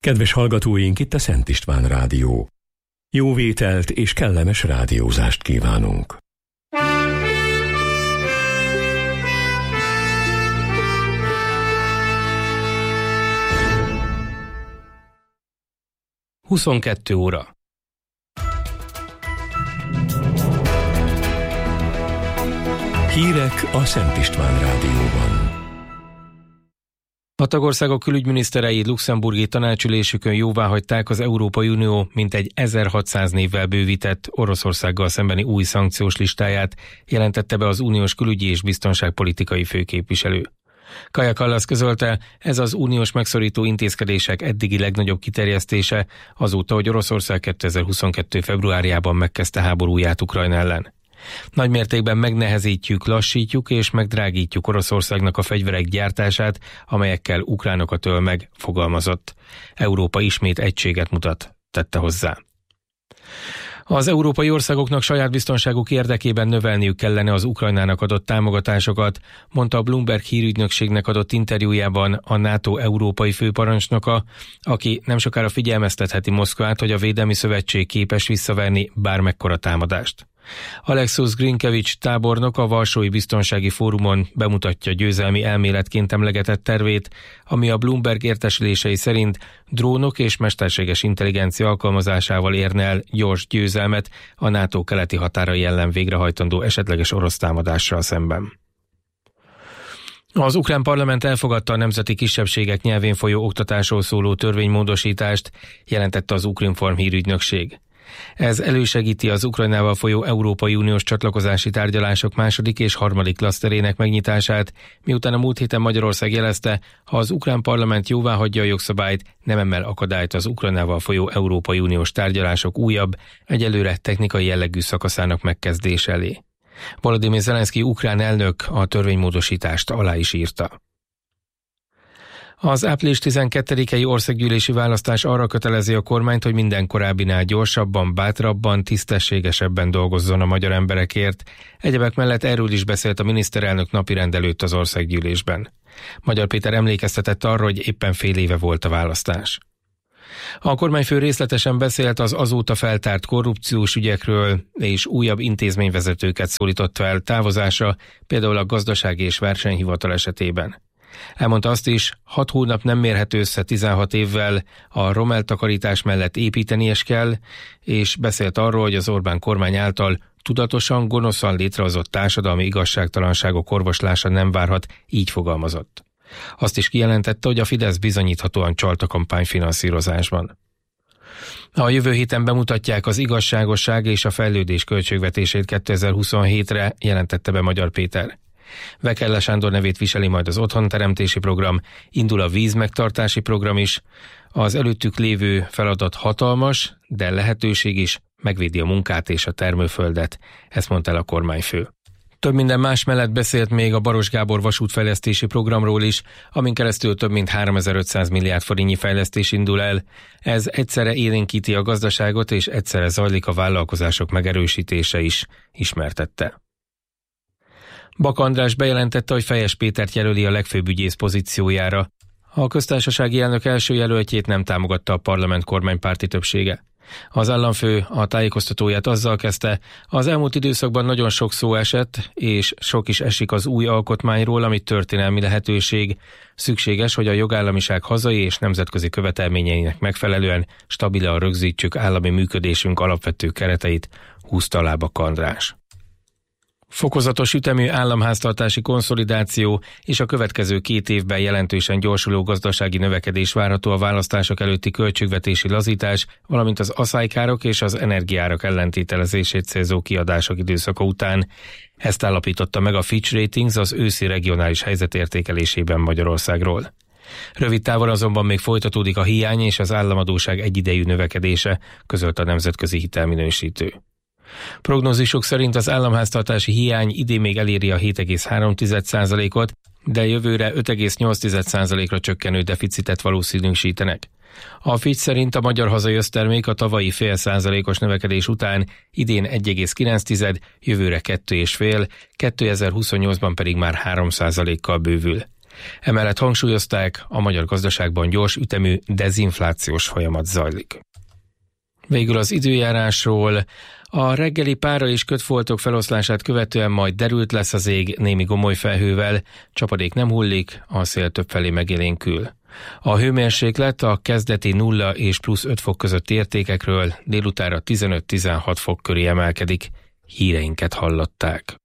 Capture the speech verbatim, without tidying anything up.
Kedves hallgatóink, itt a Szent István Rádió. Jó vételt és kellemes rádiózást kívánunk. huszonkettő óra. Hírek a Szent István Rádióban. A tagországok külügyminiszterei luxemburgi tanácsülésükön jóváhagyták az Európai Unió mintegy ezerhatszáz névvel bővített Oroszországgal szembeni új szankciós listáját, jelentette be az uniós külügyi és biztonságpolitikai főképviselő. Kaja Kallas közölte, ez az uniós megszorító intézkedések eddigi legnagyobb kiterjesztése azóta, hogy Oroszország kétezer-huszonkettő februárjában megkezdte háborúját Ukrajna ellen. Nagy mértékben megnehezítjük, lassítjuk és megdrágítjuk Oroszországnak a fegyverek gyártását, amelyekkel ukránokat öl meg, fogalmazott. Európa ismét egységet mutat, tette hozzá. Az európai országoknak saját biztonságuk érdekében növelniük kellene az Ukrajnának adott támogatásokat, mondta a Bloomberg hírügynökségnek adott interjújában a NATO európai főparancsnoka, aki nem sokára figyelmeztetheti Moszkvát, hogy a Védelmi Szövetség képes visszaverni bármekkora támadást. Alexus Grinkevics tábornok a Varsói Biztonsági Fórumon bemutatja győzelmi elméletként emlegetett tervét, ami a Bloomberg értesülései szerint drónok és mesterséges intelligencia alkalmazásával érne el gyors győzelmet a NATO keleti határai ellen végrehajtandó esetleges orosz támadással szemben. Az ukrán parlament elfogadta a nemzeti kisebbségek nyelvén folyó oktatásról szóló törvénymódosítást, jelentette az Ukrinform hírügynökség. Ez elősegíti az Ukrajnával folyó Európai Uniós csatlakozási tárgyalások második és harmadik klaszterének megnyitását, miután a múlt héten Magyarország jelezte, ha az ukrán parlament jóváhagyja a jogszabályt, nem emel akadályt az Ukrajnával folyó Európai Uniós tárgyalások újabb, egyelőre technikai jellegű szakaszának megkezdése elé. Volodymyr Zelenszky ukrán elnök a törvénymódosítást alá is írta. Az április tizenkettedikei országgyűlési választás arra kötelezi a kormányt, hogy minden korábbinál gyorsabban, bátrabban, tisztességesebben dolgozzon a magyar emberekért. Egyebek mellett erről is beszélt a miniszterelnök napirend előtt az országgyűlésben. Magyar Péter emlékeztetett arra, hogy éppen fél éve volt a választás. A kormányfő részletesen beszélt az azóta feltárt korrupciós ügyekről, és újabb intézményvezetőket szólított fel távozásra, például a Gazdasági és Versenyhivatal esetében. Elmondta azt is, hat hónap nem mérhető össze tizenhat évvel, a romeltakarítás mellett építeni is kell, és beszélt arról, hogy az Orbán kormány által tudatosan, gonoszan létrehozott társadalmi igazságtalanságok orvoslása nem várhat, így fogalmazott. Azt is kijelentette, hogy a Fidesz bizonyíthatóan csalt a kampányfinanszírozásban. A jövő héten bemutatják az igazságosság és a fejlődés költségvetését kétezer-huszonhétre, jelentette be Magyar Péter. Vekelle Sándor nevét viseli majd az otthonteremtési program, indul a vízmegtartási program is. Az előttük lévő feladat hatalmas, de lehetőség is, megvédi a munkát és a termőföldet, ezt mondta el a kormányfő. Több minden más mellett beszélt még a Baros Gábor vasútfejlesztési programról is, amin keresztül több mint háromezer-ötszáz milliárd forintnyi fejlesztés indul el. Ez egyszerre élénkíti a gazdaságot, és egyszerre zajlik a vállalkozások megerősítése is, ismertette. Baka András bejelentette, hogy Fejes Pétert jelöli a legfőbb ügyész pozíciójára. A köztársasági elnök első jelöltjét nem támogatta a parlament kormánypárti többsége. Az államfő a tájékoztatóját azzal kezdte, az elmúlt időszakban nagyon sok szó esett, és sok is esik az új alkotmányról, amit történelmi lehetőség. Szükséges, hogy a jogállamiság hazai és nemzetközi követelményeinek megfelelően stabilan rögzítsük állami működésünk alapvető kereteit, húzta alá Baka András. Fokozatos ütemű államháztartási konszolidáció és a következő két évben jelentősen gyorsuló gazdasági növekedés várható a választások előtti költségvetési lazítás, valamint az aszálykárok és az energiárak ellentételezését célzó kiadások időszaka után. Ezt állapította meg a Fitch Ratings az őszi regionális helyzetértékelésében Magyarországról. Rövid távon azonban még folytatódik a hiány és az államadósság egyidejű növekedése, közölte a nemzetközi hitelminősítő. Prognózisok szerint az államháztartási hiány idén még eléri a hét egész három százalékot, de jövőre öt egész nyolc százalékra csökkenő deficitet valószínűsítenek. A Fitch szerint a magyar hazai össztermék a tavalyi fél százalékos növekedés után idén egy egész kilenc, jövőre kettő egész öt, kétezer-huszonnyolcban pedig már három százalékkal bővül. Emellett hangsúlyozták, a magyar gazdaságban gyors ütemű dezinflációs folyamat zajlik. Végül az időjárásról. A reggeli pára és kötfoltok feloszlását követően majd derült lesz az ég némi gomoly felhővel, csapadék nem hullik, a szél többfelé megélénkül. A hőmérséklet a kezdeti nulla és plusz öt fok közötti értékekről délutánra tizenöt-tizenhat fok köré emelkedik. Híreinket hallották.